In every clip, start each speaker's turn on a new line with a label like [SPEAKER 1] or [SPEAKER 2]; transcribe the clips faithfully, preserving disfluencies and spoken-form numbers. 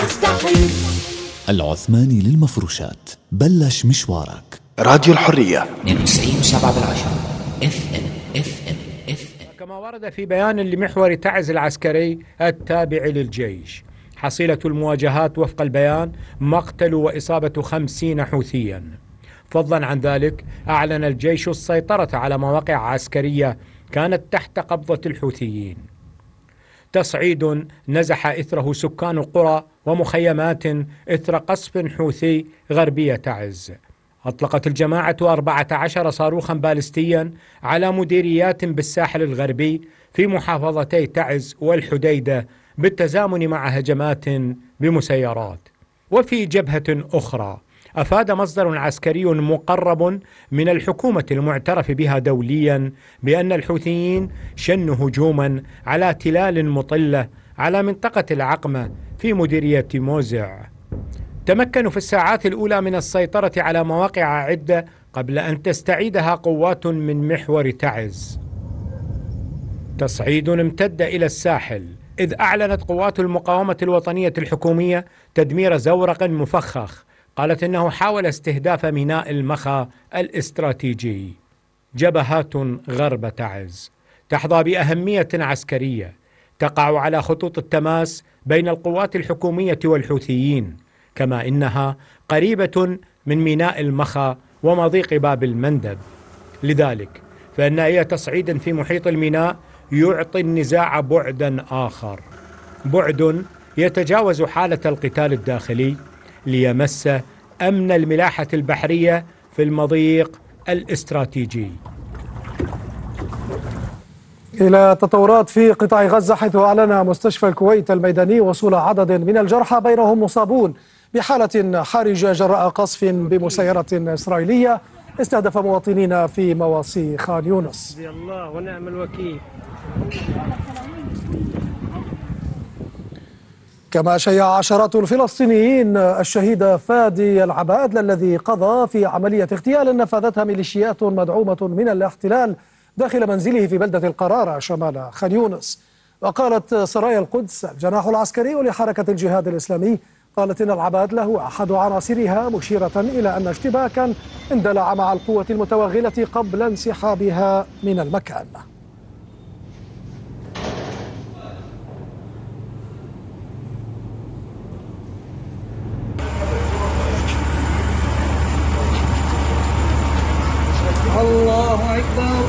[SPEAKER 1] استحي.
[SPEAKER 2] العثماني للمفروشات، بلش مشوارك.
[SPEAKER 3] راديو الحرية
[SPEAKER 4] اثنين وتسعين وسبعة بالعشرة اف ام اف ام اف ام.
[SPEAKER 5] كما ورد في بيان لمحور تعز العسكري التابع للجيش، حصيلة المواجهات وفق البيان مقتل وإصابة خمسين حوثيا. فضلا عن ذلك أعلن الجيش السيطرة على مواقع عسكرية كانت تحت قبضة الحوثيين. تصعيد نزح إثره سكان قرى ومخيمات إثر قصف حوثي غربية تعز. أطلقت الجماعة أربعة عشر صاروخا باليستيا على مديريات بالساحل الغربي في محافظتي تعز والحديدة بالتزامن مع هجمات بمسيرات. وفي جبهة أخرى أفاد مصدر عسكري مقرب من الحكومة المعترف بها دوليا بأن الحوثيين شنوا هجوما على تلال مطلة على منطقة العقمة في مديرية موزع. تمكنوا في الساعات الأولى من السيطرة على مواقع عدة قبل أن تستعيدها قوات من محور تعز. تصعيد امتد إلى الساحل، إذ أعلنت قوات المقاومة الوطنية الحكومية تدمير زورق مفخخ قالت إنه حاول استهداف ميناء المخا الاستراتيجي. جبهات غرب تعز تحظى بأهمية عسكرية، تقع على خطوط التماس بين القوات الحكومية والحوثيين، كما إنها قريبة من ميناء المخا ومضيق باب المندب. لذلك فإن أي تصعيد في محيط الميناء يعطي النزاع بعدا آخر، بعد يتجاوز حالة القتال الداخلي ليمس أمن الملاحة البحرية في المضيق الاستراتيجي.
[SPEAKER 6] إلى تطورات في قطاع غزة، حيث أعلن مستشفى الكويت الميداني وصول عدد من الجرحى بينهم مصابون بحالة حرجة جراء قصف بمسيرة إسرائيلية استهدف مواطنين في مواصي خان يونس.
[SPEAKER 7] الله ونعم الوكيل.
[SPEAKER 6] كما شيع عشرات الفلسطينيين الشهيد فادي العباد الذي قضى في عملية اغتيال نفذتها ميليشيات مدعومة من الاحتلال داخل منزله في بلدة القرارة شمال خان يونس. وقالت سرايا القدس الجناح العسكري لحركة الجهاد الإسلامي قالت إن العباد له أحد عناصرها، مشيرة إلى أن اشتباكا اندلع مع القوة المتوغلة قبل انسحابها من المكان.
[SPEAKER 7] الله أكبر.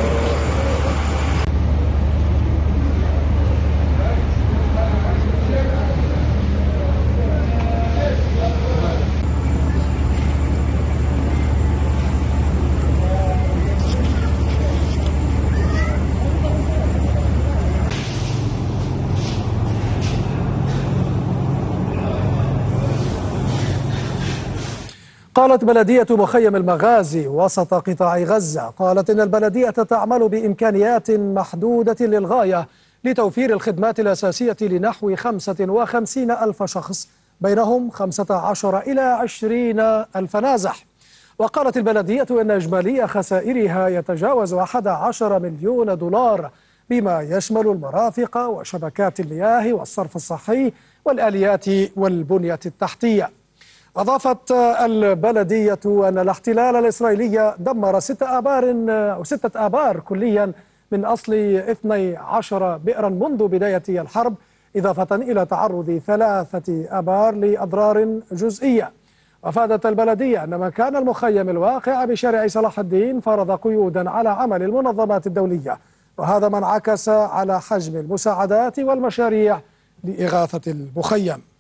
[SPEAKER 6] قالت بلدية مخيم المغازي وسط قطاع غزة قالت إن البلدية تعمل بإمكانيات محدودة للغاية لتوفير الخدمات الأساسية لنحو خمسة وخمسين ألف شخص، بينهم خمسة عشر إلى عشرين ألف نازح. وقالت البلدية إن إجمالي خسائرها يتجاوز أحد عشر مليون دولار، بما يشمل المرافق وشبكات المياه والصرف الصحي والآليات والبنية التحتية. أضافت البلدية أن الاحتلال الإسرائيلي دمر ستة آبار أو ستة آبار كليا من أصل اثني عشر بئرا منذ بداية الحرب، إضافة إلى تعرض ثلاثة آبار لأضرار جزئية. وأفادت البلدية أن مكان المخيم الواقع بشارع صلاح الدين فرض قيودا على عمل المنظمات الدولية، وهذا ما انعكس على حجم المساعدات والمشاريع لإغاثة المخيم.